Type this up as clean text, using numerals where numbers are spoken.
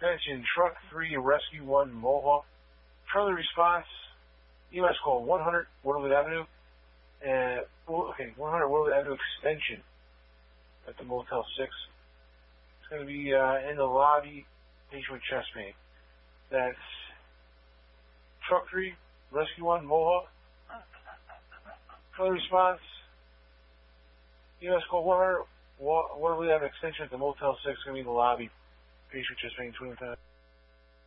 Attention, Truck 3, Rescue 1, Mohawk. Trailer response, EMS call 100 Woodland Avenue. 100 Woodland Avenue extension at the Motel 6. It's going to be in the lobby, patient with chest pain. That's Truck 3, Rescue 1, Mohawk. Trailer response, EMS call 100 Woodland Avenue extension at the Motel 6. It's going to be in the lobby, patient with chest pain, 20 times.